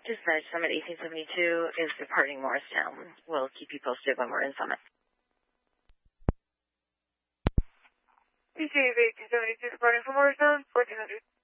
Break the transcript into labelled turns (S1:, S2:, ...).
S1: Dispatch Summit 1872 is departing Morristown. We'll keep you posted when we're in Summit.
S2: DCAV 1872 departing from Morristown, 1400.